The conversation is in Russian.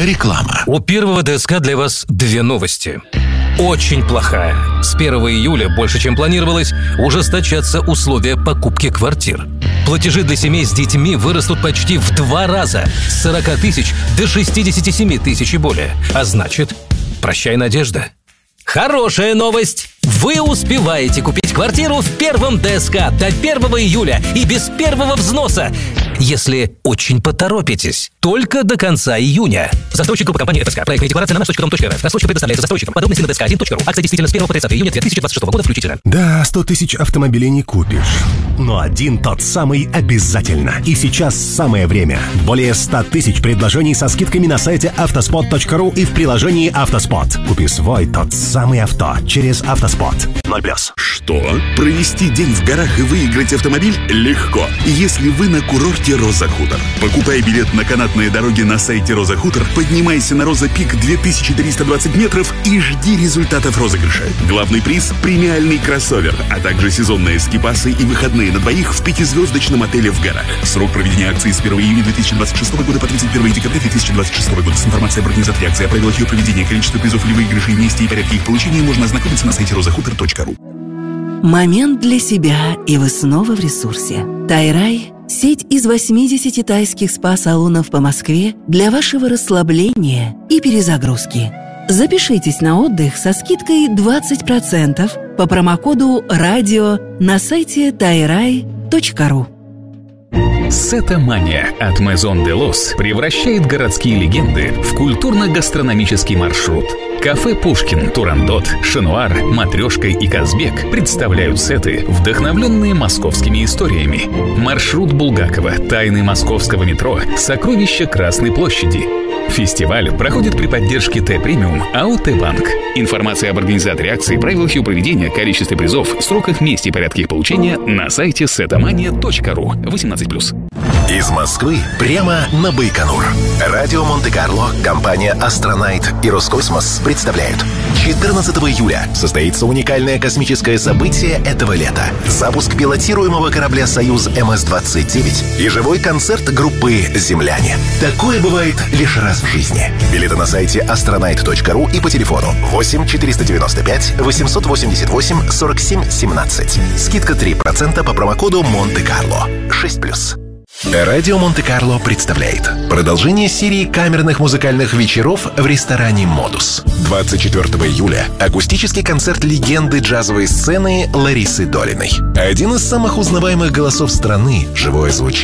Реклама. У первого ДСК для вас две новости. Очень плохая. С 1 июля, больше чем планировалось, ужесточатся условия покупки квартир. Платежи для семей с детьми вырастут почти в 2 раза, с 40 тысяч до 67 тысяч и более. А значит, прощай, надежда. Хорошая новость! Вы успеваете купить квартиру в первом ДСК до 1 июля и без первого взноса, если очень поторопитесь. Только до конца июня. Застройщик группы компании ФСК. Проектная декларация на nаш.com.рф. Рассрочка предоставляется застройщикам. Подробности на dsк1.ru. Акция действительно с 1 по 30 июня 2026 года включительно. Да, 100 тысяч автомобилей не купишь. Но один тот самый обязательно. И сейчас самое время. Более 100 тысяч предложений со скидками на сайте автоспот.ру и в приложении «Автоспот». Купи свой тот самый авто через «Автоспот». 0+. Что? Провести день в горах и выиграть автомобиль легко, если вы на курорте «Роза Хутор». Покупай билет на канатные дороги на сайте «Роза Хутор», поднимайся на «Роза Пик» 2320 метров и жди результатов розыгрыша. Главный приз – премиальный кроссовер, а также сезонные скипасы и выходные на двоих в 5-звездочном отеле в горах. Срок проведения акции с 1 июня 2026 года по 31 декабря 2026 года. С информацией об организаторе акции, о правилах ее проведения, количество призов или выигрышей, месте и порядке их получения можно ознакомиться на сайте rozahutор.ru. Момент для себя, и вы снова в ресурсе. Тайрай – сеть из 80 тайских спа-салонов по Москве для вашего расслабления и перезагрузки. Запишитесь на отдых со скидкой 20% по промокоду «Радио» на сайте tairai.ru. Сетомания от Maison de Los превращает городские легенды в культурно-гастрономический маршрут. Кафе «Пушкин», «Турандот», «Шануар», «Матрешка» и «Казбек» представляют сеты, вдохновленные московскими историями. Маршрут Булгакова, тайны московского метро, сокровища Красной площади. Фестиваль проходит при поддержке Т-Премиум АО «Т-Банк». Информация об организаторе акции, правилах ее проведения, количестве призов, сроках, месте и порядке их получения на сайте setomania.ru. 18+. Из Москвы прямо на Байконур. Радио Монте-Карло, компания «Астронайт» и «Роскосмос» представляют. 14 июля состоится уникальное космическое событие этого лета. Запуск пилотируемого корабля «Союз МС-29» и живой концерт группы «Земляне». Такое бывает лишь раз в жизни. Билеты на сайте astronite.ru и по телефону 8 495 888 47 17. Скидка 3% по промокоду Монте-Карло. 6+. Радио Монте-Карло представляет продолжение серии камерных музыкальных вечеров в ресторане «Модус». 24 июля акустический концерт легенды джазовой сцены Ларисы Долиной. Один из самых узнаваемых голосов страны, живое звучание